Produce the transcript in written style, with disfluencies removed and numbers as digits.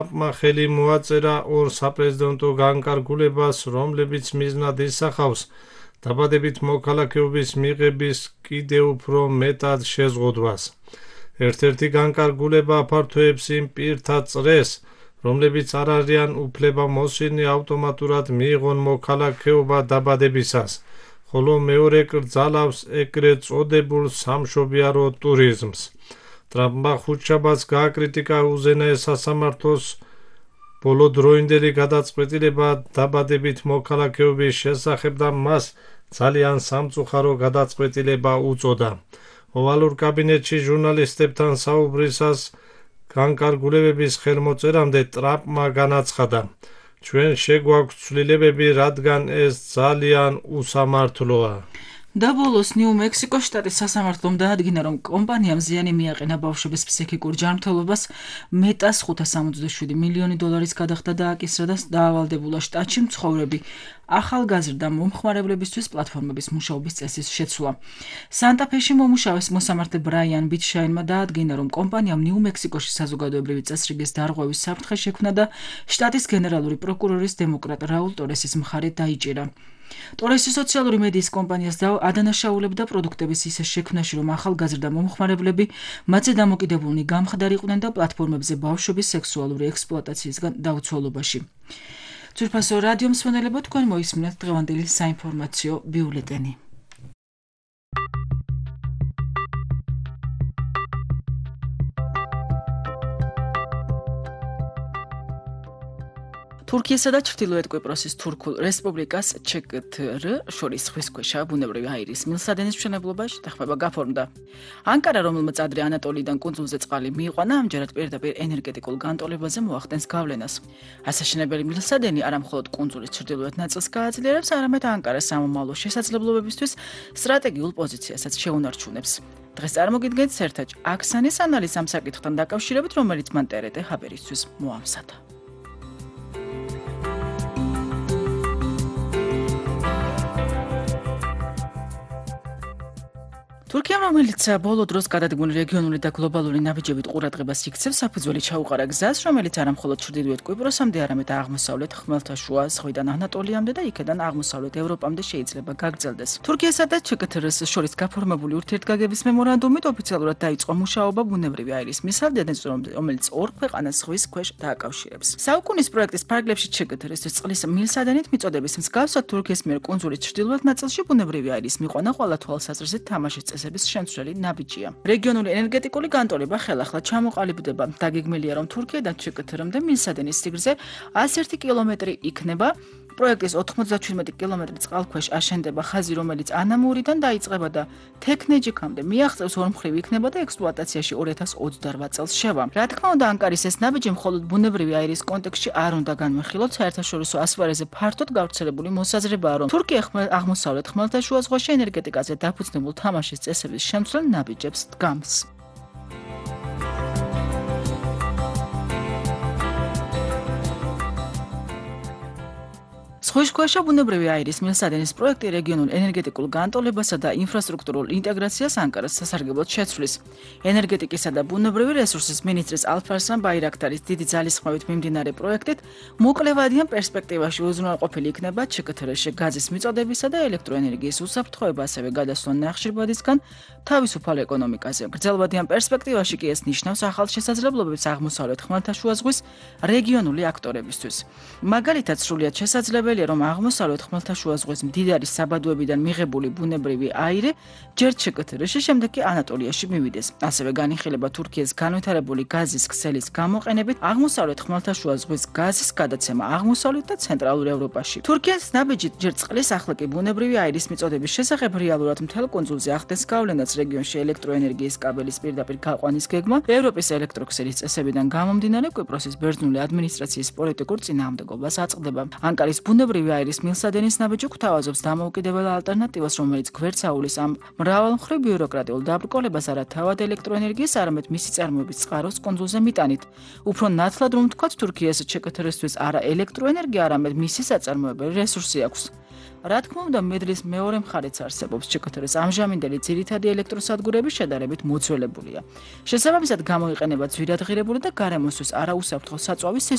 ხელი მოაწერა ორ საპრეზიდენტო განკარგულებას, რომლებიც მიზნად ისახავს დაბადებით მოქალაქეობის მიღების კიდევ უფრო მეტად შეზღუდვას. ერთ-ერთი განკარგულება აფართოებს იმ პირთა წრეს, რომლებიც არ არიან უფლებამოსილნი ავტომატურად მიიღონ მოქალაქეობა დაბადებისას, ხოლო მეორე კრძალავს ეგრეთ წოდებულ სამშობიარო ტურიზმს. ტრამპმა ხუთშაბათს გააკრიტიკა უზენაეს სასამართლოს ბოლოდროინდელი გადაწყვეტილება დაბადებით მოქალაქეობის შესახებ და მას ძალიან სამწუხარო გადაწყვეტილება უწოდა. ოვალურ კაბინეტში ჟურნალისტებთან საუბრისას განკარგულებების ხელმოწერამდე ტრამპმა განაცხადა: ჩვენ შეგვაქვს ცვლილებები, რადგან ეს ძალიან უსამართლოა. და ბოლოს ნიუ-მექსიკოს შტატის სასამართლომ დაადგინა, რომ კომპანიამ ზიანი მიაყენა ბავშვების ფსიქიკურ ჯანმრთელობას, მეტას $567 მილიონი გადახდა დააკისრა და დაავალდებულა შტატში მცხოვრები ახალგაზრდა მომხმარებლებისთვის პლატფორმების მუშაობის წესის შეცვლა. სანტა-ფეში მომუშავეს მოსამართლე ბრაიან ბიტშაინმა დაადგინა, რომ კომპანიამ ნიუ-მექსიკოში საზოგადოებრივი წესრიგის დარღვევის საფრთხე შექმნა და შტატის გენერალური პროკურორის დემოკრატ რაულ ტორესის მხარე დაიჭირა. ტორესი სოციალური მედიის კომპანიას ადანაშაულებდა პროდუქტების ისე შექმნაში, რომ ახალგაზრდა მომხმარებლები მათზე დამოკიდებულნი გამხდარიყვნენ და პლატფორმებზე ბავშვების სექსუალური ექსპლუატაციისგან დაუცველობაში. ძვირფასო რადიო მსმენელებო, თქვენ მოისმინეთ დღევანდელი საინფორმაციო ბიულეტენი. თურქიასა და ჩრდილოეთ კვიპროსის თურქულ რესპუბლიკას ჩკთრ შორის ზღვისქვეშა ბუნებრივი აირის მილსადენის მშენებლობა შეთანხმება გაფორმდა. ანკარა, რომელმაც ადრე ანატოლიიდან კუნძულზე წყალი მიიყვანა, ამჯერად პირდაპირ ენერგეტიკულ განტოლებაზე მოახდენს გავლენას. ასაშენებელი მილსადენი არა მხოლოდ კუნძულის ჩრდილოეთ ნაწილს გააძლიერებს, არამედ ანკარას სამომავლო შესაძლებლობებისთვის სტრატეგიულ პოზიციასაც შეუნარჩუნებს. დღეს წარმოგიდგენთ სერთაჯ აქსანის ანალიზს ამ საკითხთან დაკავშირებით, რომელიც მან ტერეტე ჰაბერისთვის მოამზადა. თურქიამ, რომელიც ბოლო დროს გადადგმული რეგიონული და გლობალური ნაბიჯებით ყურადღებას იქცევს, საფუძველი ჩაუყარა გზას, რომელიც არა მხოლოდ ჩრდილოეთ კვიპროსამდე, არამედ აღმოსავლეთ ხმელთაშუა ზღვიდან ანატოლიამდე და იქედან აღმოსავლეთ ევროპამდე შეიძლება გაგრძელდეს. თურქიასა და ჩკთრ-ს შორის გაფორმებული ურთიერთგაგების მემორანდუმით ოფიციალურად დაიწყო მუშაობა ბუნებრივი აირის მილსადენის, რომელიც ორ ქვეყანას ზღვის ქვეშ დააკავშირებს. საუკუნის პროექტის ფარგლებში ჩკთრ-ისთვის წყლის მილსადენით მიწოდების მსგავსად თურქიის მიერ კუნძულის ჩრდილოეთ ნაწილში ბუნებრივი აირის მიყვანა ყველა თვალსაზრისით თამაშის წესების შემცვლელი ნაბიჯია. რეგიონული ენერგეტიკული განტოლება ხელახლა ჩამოყალიბდება. დაგეგმილია, რომ თურქიიდან ჩკთრ-მდე მილსადენის სიგრძე 101 კილომეტრი იქნება. პროექტის 97 კილომეტრი წყალქვეშ აშენდება ხაზი, რომელიც ანამურიდან დაიწყება და თექნეჯიქამდე მიაღწევს ორმხრივ იქნება და ექსპლუატაციაში 2028 წელს შევა. რა თქმა უნდა, ანკარის ეს ნაბიჯი მხოლოდ ბუნებრივი აირის კონტექსტში არ უნდა განვიხილოთ. საერთაშორისო ასპარეზზე ფართოდ გავრცელებული მოსაზრებაა, რომ თურქია აღმოსავლეთ ხმელთაშუა ზღვაში ენერგეტიკაზე დაფუძნებულ თამაშის წესების შემცვლელ ნაბიჯებს დგამს. ზღვისქვეშა ბუნებრივი აირის მილსადენის პროექტი რეგიონულ ენერგეტიკულ განტოლებასა და ინფრასტრუქტურულ ინტეგრაციას ანკარას სასარგებლოდ შეცვლის. ენერგეტიკისა და ბუნებრივი რესურსის მინისტრის ალფარსან ბაირაქტარის დიდი ძალისხმევით მიმდინარე პროექტით მოკლევადიან პერსპექტივაში უზრუნველყოფილი იქნება ჩკთრ-ში გაზის მიწოდებისა და ელექტროენერგიის უსაფრთხოება, ასევე გადასვლა ნახშირბადისგან თავისუფალ ეკონომიკაზე. გრძელვადიან პერსპექტივაში კი ეს ნიშნავს ახალ შესაძლებლობებს აღმოსავლეთ ხმელთაშუა ზღვის რეგიონული აქტორებისთვის. მაგალითად, სრულიად შესაძლებელია, რომ აღმოსავლეთ ხმელთაშუა ზღვის მდიდარი საბადოებიდან მიღებული ბუნებრივი აირი ჯერ ჩკთრ-ში, შემდეგ კი ანატოლიაში მივიდეს. ასევე განიხილება თურქიის განვითარებული გაზის ქსელის გამოყენებით აღმოსავლეთ ხმელთაშუა ზღვის გაზის გადაცემა აღმოსავლეთ და ცენტრალურ ევროპაში. თურქიის ნაბიჯით ჯერ წყლის, ახლა კი ბუნებრივი აირის მიწოდების შესახებ რეალურად მთელ კუნძულზე ახდენს გავლენაც რეგიონში ელექტროენერგიის კაბელის პირდაპირ გაყვანის გეგმა, ევროპის ელექტროქსელის წესებიდან გამომდინარე კვიპროსის ბერძნული ადმინისტრაციის პოლიტიკურ წინააღმდეგობას აწყდება. ანკარის ბუნებრივი აირის მილსადენის ნაბიჯი გვთავაზობს დამოუკიდებელ ალტერნატივას, რომელიც გვერდსაულის ამ მრავალმხრივ ბიუროკრატიულ დაბრკოლებას არა თავად ელექტროენერგიის, არამედ მისი წარმოების წყაროს კუნძულზე მიტანით. უფრო ნათლად რომ ვთქვათ, თურქიას ჩკთრ-ისთვის არა ელექტროენერგია, არამედ მისი საწარმოებელი რესურსი აქვს. რა თქმა უნდა, მედლის მეორე მხარეც არსებობს. ჩკთრ-ს ამჟამინდელი ძირითადი ელექტროსადგურები შედარებით მოძველებულია. შესაბამისად, გამოიყენება ძვირადღირებული და გარემოსთვის არაუსაფრთხო საწვავის